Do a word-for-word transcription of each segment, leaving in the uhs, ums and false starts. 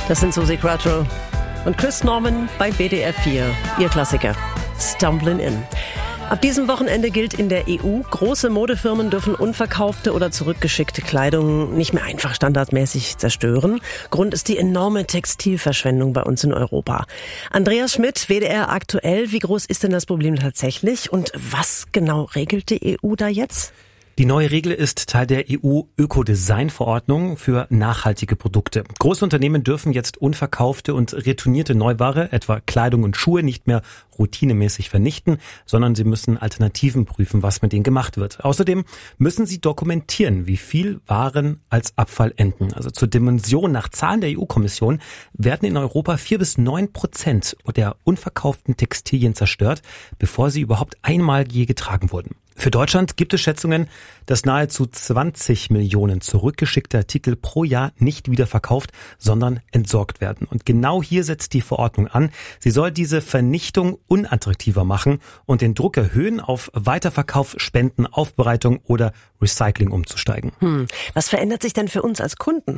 Das sind Suzi Quatro und Chris Norman bei B D R vier, ihr Klassiker Stumblin' In. Ab diesem Wochenende gilt in der E U, große Modefirmen dürfen unverkaufte oder zurückgeschickte Kleidung nicht mehr einfach standardmäßig zerstören. Grund ist die enorme Textilverschwendung bei uns in Europa. Andreas Schmidt, W D R aktuell, wie groß ist denn das Problem tatsächlich und was genau regelt die E U da jetzt? Die neue Regel ist Teil der E U-Ökodesign-Verordnung für nachhaltige Produkte. Große Unternehmen dürfen jetzt unverkaufte und retournierte Neuware, etwa Kleidung und Schuhe, nicht mehr routinemäßig vernichten, sondern sie müssen Alternativen prüfen, was mit ihnen gemacht wird. Außerdem müssen sie dokumentieren, wie viel Waren als Abfall enden. Also zur Dimension nach Zahlen der E U-Kommission werden in Europa vier bis neun Prozent der unverkauften Textilien zerstört, bevor sie überhaupt einmal je getragen wurden. Für Deutschland gibt es Schätzungen, dass nahezu zwanzig Millionen zurückgeschickte Artikel pro Jahr nicht wieder verkauft, sondern entsorgt werden. Und genau hier setzt die Verordnung an. Sie soll diese Vernichtung unattraktiver machen und den Druck erhöhen, auf Weiterverkauf, Spenden, Aufbereitung oder Recycling umzusteigen. Hm. Was verändert sich denn für uns als Kunden?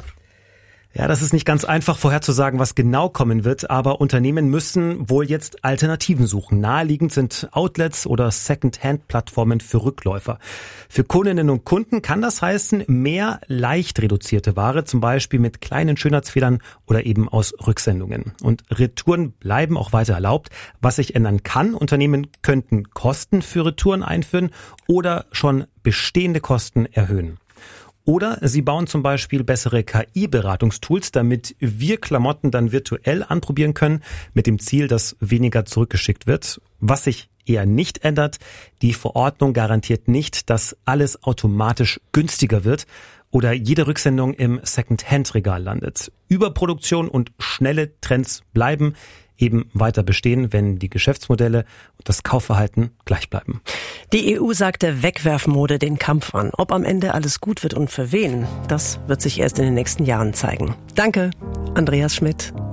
Ja, das ist nicht ganz einfach vorherzusagen, was genau kommen wird, aber Unternehmen müssen wohl jetzt Alternativen suchen. Naheliegend sind Outlets oder Second-Hand-Plattformen für Rückläufer. Für Kundinnen und Kunden kann das heißen, mehr leicht reduzierte Ware, zum Beispiel mit kleinen Schönheitsfehlern oder eben aus Rücksendungen. Und Retouren bleiben auch weiter erlaubt. Was sich ändern kann, Unternehmen könnten Kosten für Retouren einführen oder schon bestehende Kosten erhöhen. Oder sie bauen zum Beispiel bessere K I-Beratungstools, damit wir Klamotten dann virtuell anprobieren können, mit dem Ziel, dass weniger zurückgeschickt wird. Was sich eher nicht ändert, die Verordnung garantiert nicht, dass alles automatisch günstiger wird oder jede Rücksendung im Second-Hand-Regal landet. Überproduktion und schnelle Trends bleiben eben weiter bestehen, wenn die Geschäftsmodelle und das Kaufverhalten gleich bleiben. Die E U sagt der Wegwerfmode den Kampf an. Ob am Ende alles gut wird und für wen, das wird sich erst in den nächsten Jahren zeigen. Danke, Andreas Schmidt.